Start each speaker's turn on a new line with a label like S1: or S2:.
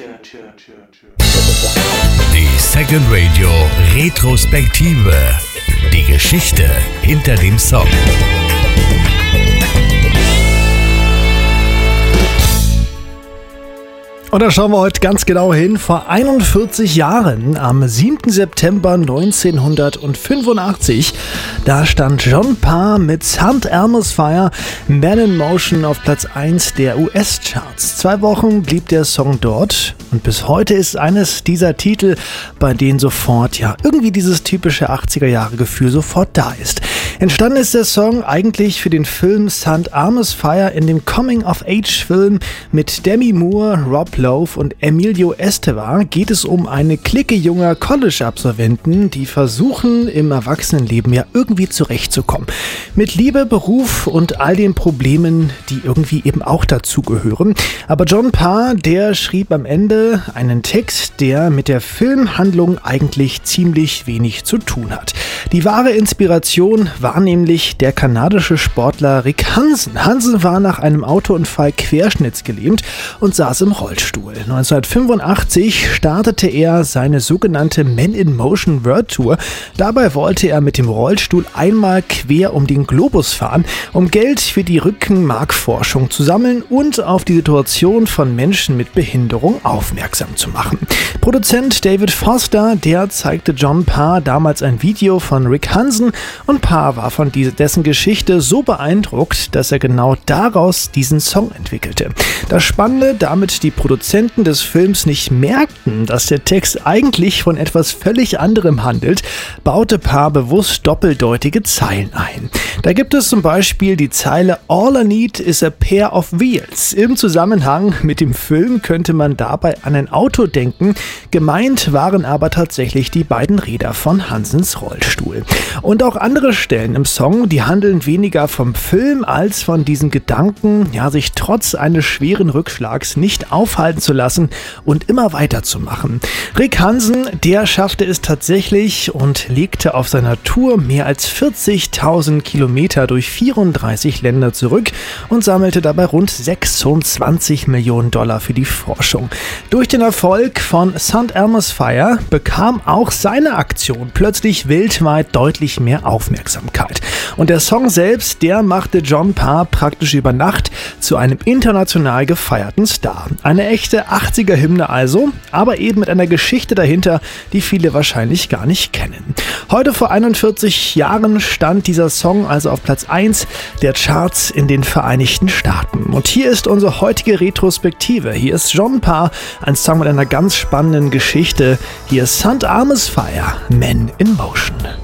S1: Die Second Radio Retrospektive. Die Geschichte hinter dem Song.
S2: Und da schauen wir heute ganz genau hin. Vor 41 Jahren, am 7. September 1985, da stand John Parr mit St. Elmo's Fire, Man in Motion auf Platz 1 der US-Charts. 2 Wochen blieb der Song dort und bis heute ist eines dieser Titel, bei denen sofort irgendwie dieses typische 80er-Jahre-Gefühl sofort da ist. Entstanden ist der Song eigentlich für den Film St. Elmo's Fire in dem Coming-of-Age-Film mit Demi Moore, Rob Lowe und Emilio Estevez. Geht es um eine Clique junger College-Absolventen, die versuchen, im Erwachsenenleben irgendwie zurechtzukommen. Mit Liebe, Beruf und all den Problemen, die irgendwie eben auch dazugehören. Aber John Parr, der schrieb am Ende einen Text, der mit der Filmhandlung eigentlich ziemlich wenig zu tun hat. Die wahre Inspiration war nämlich der kanadische Sportler Rick Hansen. Hansen war nach einem Autounfall querschnittsgelähmt und saß im Rollstuhl. 1985 startete er seine sogenannte Men in Motion World Tour. Dabei wollte er mit dem Rollstuhl einmal quer um den Globus fahren, um Geld für die Rückenmarkforschung zu sammeln und auf die Situation von Menschen mit Behinderung aufmerksam zu machen. Produzent David Foster, der zeigte John Parr damals ein Video von Rick Hansen und Parr war von dessen Geschichte so beeindruckt, dass er genau daraus diesen Song entwickelte. Das Spannende, damit die Produzenten des Films nicht merkten, dass der Text eigentlich von etwas völlig anderem handelt, baute Parr bewusst doppeldeutige Zeilen ein. Da gibt es zum Beispiel die Zeile All I need is a pair of wheels. Im Zusammenhang mit dem Film könnte man dabei an ein Auto denken. Gemeint waren aber tatsächlich die beiden Räder von Hansens Rollstuhl. Und auch andere Stellen im Song, die handeln weniger vom Film als von diesem Gedanken, sich trotz eines schweren Rückschlags nicht aufhalten zu lassen und immer weiterzumachen. Rick Hansen, der schaffte es tatsächlich und legte auf seiner Tour mehr als 40.000 Kilometer durch 34 Länder zurück und sammelte dabei rund 26 Millionen Dollar für die Forschung. Durch den Erfolg von St. Elmo's Fire bekam auch seine Aktion plötzlich weltweit deutlich mehr Aufmerksamkeit. Und der Song selbst, der machte John Parr praktisch über Nacht zu einem international gefeierten Star. Eine echte 80er-Hymne also, aber eben mit einer Geschichte dahinter, die viele wahrscheinlich gar nicht kennen. Heute vor 41 Jahren stand dieser Song also auf Platz 1 der Charts in den Vereinigten Staaten. Und hier ist unsere heutige Retrospektive. Hier ist John Parr, ein Song mit einer ganz spannenden Geschichte. Hier ist St. Elmo's Fire, Men in Motion.